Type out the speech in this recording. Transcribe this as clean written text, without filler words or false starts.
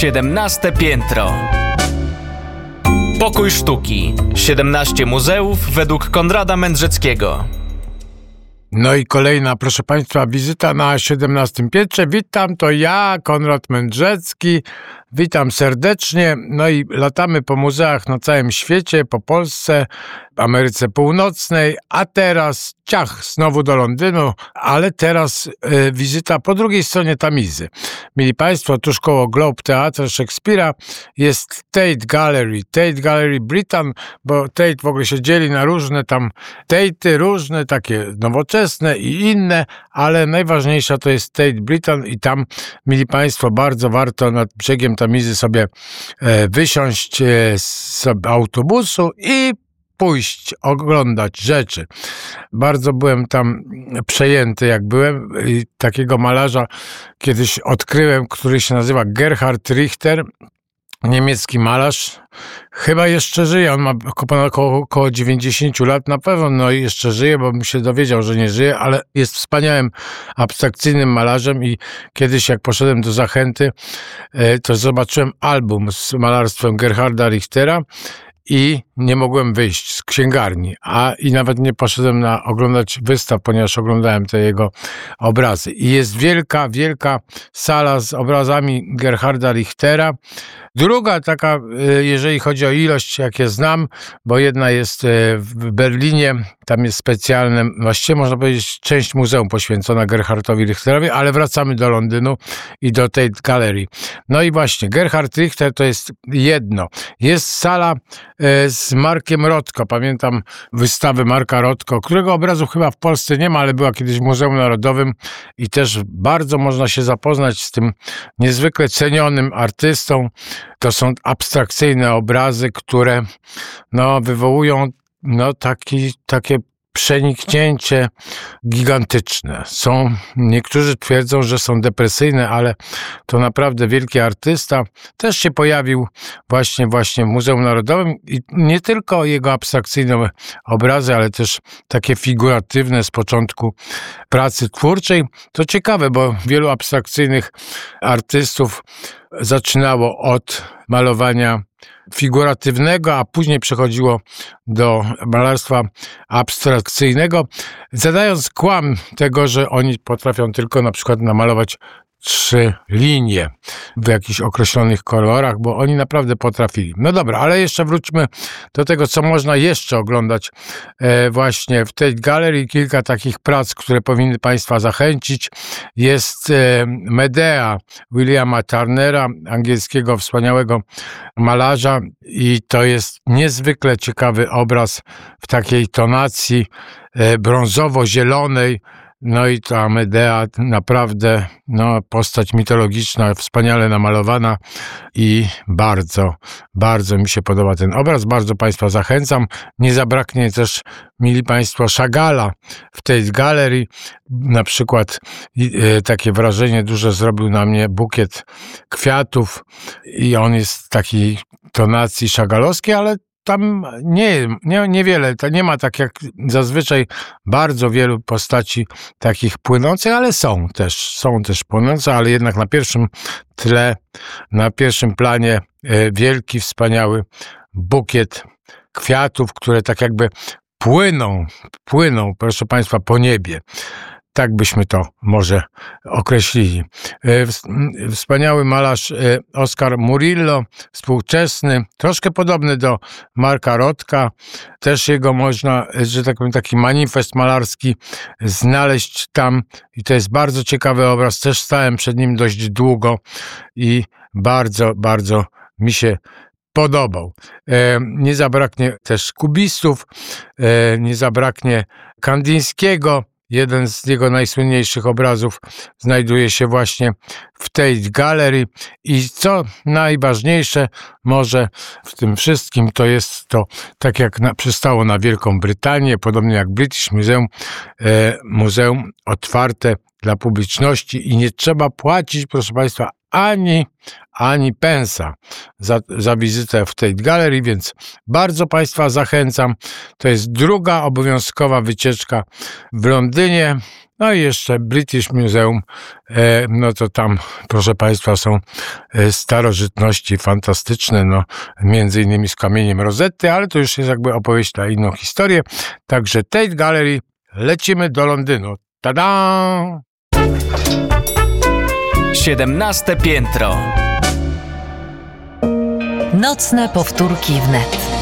17 piętro. Pokój sztuki. 17 muzeów według Konrada Mędrzeckiego. No i kolejna, proszę Państwa, wizyta na 17 piętrze. Witam, to ja, Konrad Mędrzecki. Witam serdecznie. No i latamy po muzeach na całym świecie, po Polsce, Ameryce Północnej, a teraz znowu do Londynu, ale teraz wizyta po drugiej stronie Tamizy. Mili Państwo, tuż koło Globe Theatre Szekspira jest Tate Gallery Britain, bo Tate w ogóle się dzieli na różne tam Tate'y, różne takie nowoczesne i inne, ale najważniejsza to jest Tate Britain i tam, mili Państwo, bardzo warto nad brzegiem Tamizy sobie wysiąść z autobusu i pójść, oglądać rzeczy. Bardzo byłem tam przejęty, jak byłem. I takiego malarza kiedyś odkryłem, który się nazywa Gerhard Richter, niemiecki malarz. Chyba jeszcze żyje, on ma około 90 lat na pewno, no i jeszcze żyje, bo bym się dowiedział, że nie żyje, ale jest wspaniałym, abstrakcyjnym malarzem i kiedyś jak poszedłem do Zachęty, to zobaczyłem album z malarstwem Gerharda Richtera i nie mogłem wyjść z księgarni, i nawet nie poszedłem oglądać wystaw, ponieważ oglądałem te jego obrazy. I jest wielka, wielka sala z obrazami Gerharda Richtera. Druga taka, jeżeli chodzi o ilość, jakie znam, bo jedna jest w Berlinie, tam jest specjalne, właściwie można powiedzieć, część muzeum poświęcona Gerhardowi Richterowi, ale wracamy do Londynu i do Tate Gallery. No i właśnie, Gerhard Richter to jest jedno. Jest sala z Markiem Rothko. Pamiętam wystawę Marka Rothko, którego obrazów chyba w Polsce nie ma, ale była kiedyś w Muzeum Narodowym i też bardzo można się zapoznać z tym niezwykle cenionym artystą. To są abstrakcyjne obrazy, które wywołują takie przeniknięcie gigantyczne. Niektórzy twierdzą, że są depresyjne, ale to naprawdę wielki artysta. Też się pojawił właśnie w Muzeum Narodowym i nie tylko jego abstrakcyjne obrazy, ale też takie figuratywne z początku pracy twórczej. To ciekawe, bo wielu abstrakcyjnych artystów zaczynało od malowania figuratywnego, a później przechodziło do malarstwa abstrakcyjnego, zadając kłam tego, że oni potrafią tylko na przykład namalować 3 linie w jakichś określonych kolorach, bo oni naprawdę potrafili. No dobra, ale jeszcze wróćmy do tego, co można jeszcze oglądać właśnie w Tate Gallery. Kilka takich prac, które powinny Państwa zachęcić. Jest Medea Williama Turnera, angielskiego wspaniałego malarza i to jest niezwykle ciekawy obraz w takiej tonacji brązowo-zielonej. No i ta Medea naprawdę, postać mitologiczna, wspaniale namalowana i bardzo, bardzo mi się podoba ten obraz. Bardzo Państwa zachęcam. Nie zabraknie też, mili Państwo, Chagalla w tej galerii. Na przykład takie wrażenie duże zrobił na mnie bukiet kwiatów i on jest takiej tonacji chagallowskiej, ale tam niewiele, to nie ma tak jak zazwyczaj bardzo wielu postaci takich płynących, ale są też płynące, ale jednak na pierwszym tle, na pierwszym planie wielki, wspaniały bukiet kwiatów, które tak jakby płyną, proszę Państwa, po niebie. Tak byśmy to może określili. Wspaniały malarz Oscar Murillo, współczesny, troszkę podobny do Marka Rothka. Też jego można, że tak powiem, taki manifest malarski znaleźć tam. I to jest bardzo ciekawy obraz. Też stałem przed nim dość długo i bardzo, bardzo mi się podobał. Nie zabraknie też kubistów, nie zabraknie Kandińskiego. Jeden z jego najsłynniejszych obrazów znajduje się właśnie w Tate Gallery i co najważniejsze może w tym wszystkim, to jest to, tak jak przystało na Wielką Brytanię, podobnie jak British Museum, muzeum otwarte dla publiczności i nie trzeba płacić, proszę Państwa, ani pensa za wizytę w Tate Gallery, więc bardzo Państwa zachęcam. To jest druga obowiązkowa wycieczka w Londynie. No i jeszcze British Museum, no to tam, proszę Państwa, są starożytności fantastyczne, no między innymi z kamieniem Rosetty, ale to już jest jakby opowieść na inną historię. Także Tate Gallery, lecimy do Londynu. Tada! 17 piętro. Nocne powtórki wnet.